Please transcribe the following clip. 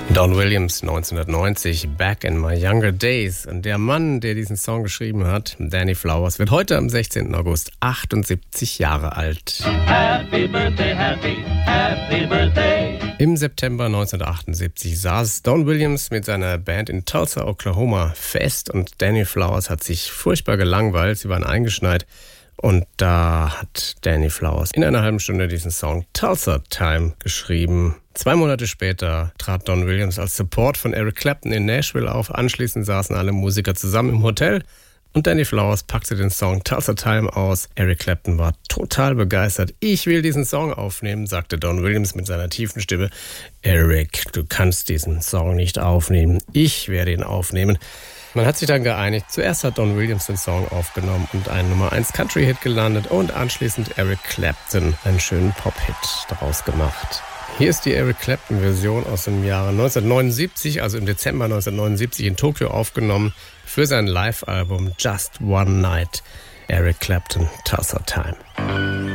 Don Williams 1990, Back in My Younger Days. Und der Mann, der diesen Song geschrieben hat, Danny Flowers, wird heute am 16. August 78 Jahre alt. Happy birthday, happy birthday. Im September 1978 saß Don Williams mit seiner Band in Tulsa, Oklahoma fest und Danny Flowers hat sich furchtbar gelangweilt. Sie waren eingeschneit. Und da hat Danny Flowers in einer halben Stunde diesen Song Tulsa Time geschrieben. 2 Monate später trat Don Williams als Support von Eric Clapton in Nashville auf. Anschließend saßen alle Musiker zusammen im Hotel und Danny Flowers packte den Song Tulsa Time aus. Eric Clapton war total begeistert. Ich will diesen Song aufnehmen, sagte Don Williams mit seiner tiefen Stimme. Eric, du kannst diesen Song nicht aufnehmen. Ich werde ihn aufnehmen. Man hat sich dann geeinigt. Zuerst hat Don Williams den Song aufgenommen und einen Nummer 1 Country-Hit gelandet und anschließend Eric Clapton einen schönen Pop-Hit daraus gemacht. Hier ist die Eric Clapton-Version aus dem Jahre 1979, also im Dezember 1979 in Tokio aufgenommen für sein Live-Album Just One Night. Eric Clapton, Tulsa Time.